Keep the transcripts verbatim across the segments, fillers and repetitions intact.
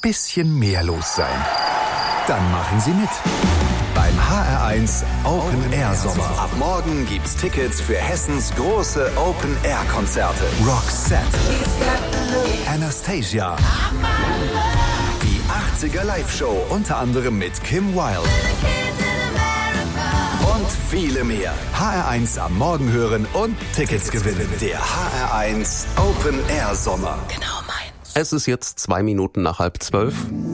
bisschen mehr los sein? Dann machen Sie mit. Beim H R eins Open Air Sommer. Ab morgen gibt's Tickets für Hessens große Open Air Konzerte. Roxette, Anastasia, die achtziger Live-Show unter anderem mit Kim Wilde und viele mehr. H R eins am Morgen hören und Tickets gewinnen. Der H R eins Open Air Sommer. Genau meins. Es ist jetzt zwei Minuten nach halb zwölf.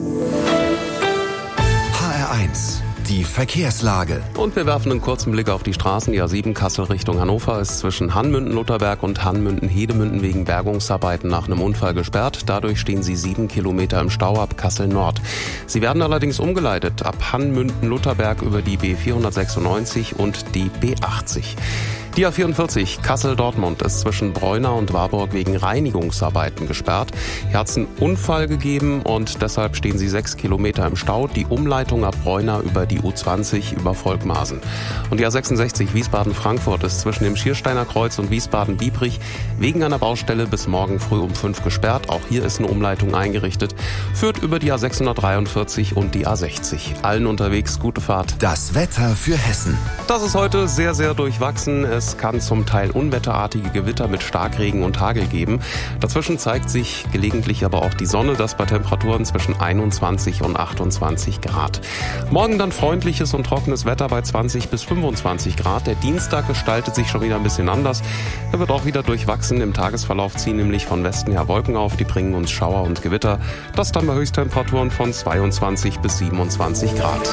H R eins. Die Verkehrslage. Und wir werfen einen kurzen Blick auf die Straßen. Die A sieben Kassel Richtung Hannover ist zwischen Hannmünden-Lutherberg und Hannmünden-Hedemünden wegen Bergungsarbeiten nach einem Unfall gesperrt. Dadurch stehen sie sieben Kilometer im Stau ab Kassel Nord. Sie werden allerdings umgeleitet ab Hannmünden-Lutherberg über die B vierhundertsechsundneunzig und die B achtzig. Die A vierundvierzig Kassel-Dortmund ist zwischen Breuna und Warburg wegen Reinigungsarbeiten gesperrt. Hier hat es einen Unfall gegeben und deshalb stehen sie sechs Kilometer im Stau. Die Umleitung ab Breuna über die U zwanzig über Volkmarsen. Und die A sechsundsechzig Wiesbaden-Frankfurt ist zwischen dem Schiersteiner Kreuz und Wiesbaden-Biebrich wegen einer Baustelle bis morgen früh um fünf gesperrt. Auch hier ist eine Umleitung eingerichtet. Führt über die A sechshundertdreiundvierzig und die A sechzig. Allen unterwegs gute Fahrt. Das Wetter für Hessen. Das ist heute sehr, sehr durchwachsen. Es Es kann zum Teil unwetterartige Gewitter mit Starkregen und Hagel geben. Dazwischen zeigt sich gelegentlich aber auch die Sonne, das bei Temperaturen zwischen einundzwanzig und achtundzwanzig Grad. Morgen dann freundliches und trockenes Wetter bei zwanzig bis fünfundzwanzig Grad. Der Dienstag gestaltet sich schon wieder ein bisschen anders. Er wird auch wieder durchwachsen. Im Tagesverlauf ziehen nämlich von Westen her Wolken auf. Die bringen uns Schauer und Gewitter. Das dann bei Höchsttemperaturen von zweiundzwanzig bis siebenundzwanzig Grad.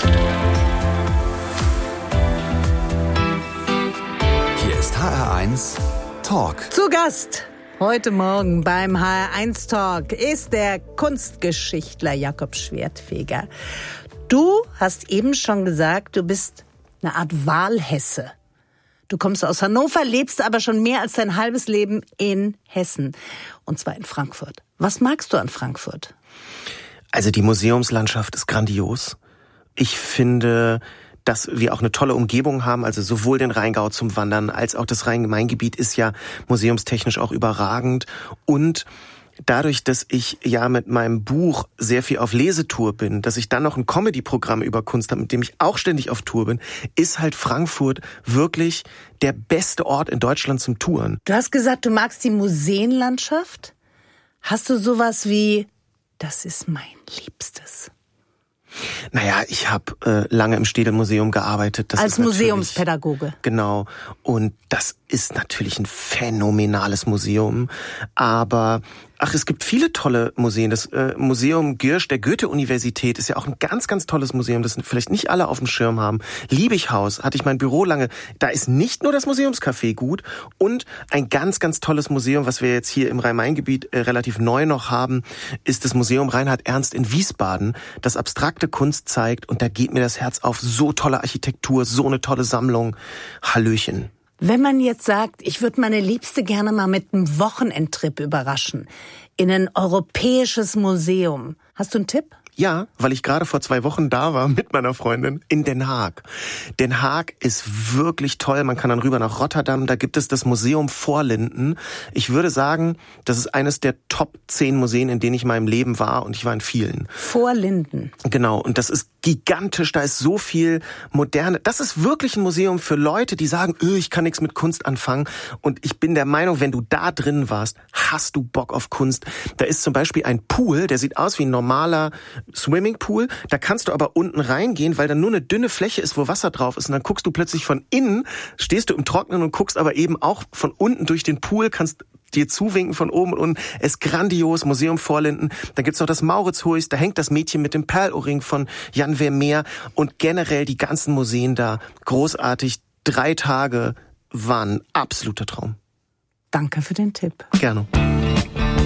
H R eins Talk. Zu Gast heute Morgen beim H R eins Talk ist der Kunstgeschichtler Jakob Schwertfeger. Du hast eben schon gesagt, du bist eine Art Wahlhesse. Du kommst aus Hannover, lebst aber schon mehr als dein halbes Leben in Hessen. Und zwar in Frankfurt. Was magst du an Frankfurt? Also die Museumslandschaft ist grandios. Ich finde, dass wir auch eine tolle Umgebung haben, also sowohl den Rheingau zum Wandern als auch das Rhein-Main-Gebiet ist ja museumstechnisch auch überragend. Und dadurch, dass ich ja mit meinem Buch sehr viel auf Lesetour bin, dass ich dann noch ein Comedy-Programm über Kunst habe, mit dem ich auch ständig auf Tour bin, ist halt Frankfurt wirklich der beste Ort in Deutschland zum Touren. Du hast gesagt, du magst die Museenlandschaft. Hast du sowas wie, das ist mein Liebstes? Naja, ich habe äh, lange im Städelmuseum gearbeitet. Das Als ist Museumspädagoge. Genau. Und das ist natürlich ein phänomenales Museum. Aber ach, es gibt viele tolle Museen. Das äh, Museum Giersch der Goethe-Universität ist ja auch ein ganz, ganz tolles Museum, das vielleicht nicht alle auf dem Schirm haben. Liebighaus hatte ich mein Büro lange. Da ist nicht nur das Museumscafé gut und ein ganz, ganz tolles Museum, was wir jetzt hier im Rhein-Main-Gebiet äh, relativ neu noch haben, ist das Museum Reinhard Ernst in Wiesbaden, das abstrakte Kunst zeigt. Und da geht mir das Herz auf. So tolle Architektur, so eine tolle Sammlung. Hallöchen. Wenn man jetzt sagt, ich würde meine Liebste gerne mal mit einem Wochenendtrip überraschen, in ein europäisches Museum. Hast du einen Tipp? Ja, weil ich gerade vor zwei Wochen da war mit meiner Freundin in Den Haag. Den Haag ist wirklich toll. Man kann dann rüber nach Rotterdam. Da gibt es das Museum Vorlinden. Ich würde sagen, das ist eines der Top zehn Museen, in denen ich in meinem Leben war. Und ich war in vielen. Vorlinden. Genau. Und das ist gigantisch. Da ist so viel Moderne. Das ist wirklich ein Museum für Leute, die sagen, öh, ich kann nichts mit Kunst anfangen. Und ich bin der Meinung, wenn du da drin warst, hast du Bock auf Kunst. Da ist zum Beispiel ein Pool, der sieht aus wie ein normaler Swimmingpool, da kannst du aber unten reingehen, weil da nur eine dünne Fläche ist, wo Wasser drauf ist und dann guckst du plötzlich von innen, stehst du im Trocknen und guckst aber eben auch von unten durch den Pool, kannst dir zuwinken von oben und unten. Es ist grandios, Museum Vorlinden. Da gibt's noch das Mauritshuis, da hängt das Mädchen mit dem Perlohrring von Jan Vermeer und generell die ganzen Museen da. Großartig, drei Tage waren ein absoluter Traum. Danke für den Tipp. Gerne.